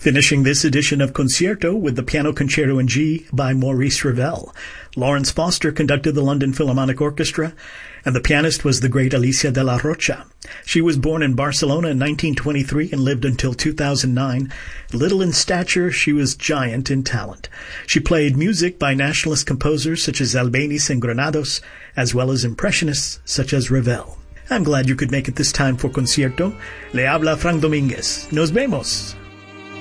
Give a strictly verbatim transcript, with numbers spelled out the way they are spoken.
Finishing this edition of Concierto with the Piano Concerto in G by Maurice Ravel. Lawrence Foster conducted the London Philharmonic Orchestra, and the pianist was the great Alicia de la Rocha. She was born in Barcelona in nineteen twenty-three and lived until two thousand nine. Little in stature, she was giant in talent. She played music by nationalist composers such as Albéniz and Granados, as well as impressionists such as Ravel. I'm glad you could make it this time for Concierto. Le habla Frank Domínguez. Nos vemos.